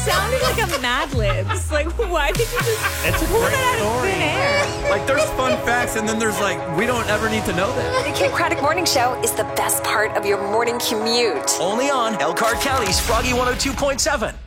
sounded like a Mad Libs. Like, why did you just pull that out of thin air? Like, there's fun facts, and then there's like, we don't ever need to know that. The Kid Craddock Morning Show is the best part of your morning commute. Only on Elkhart County's Froggy 102.7.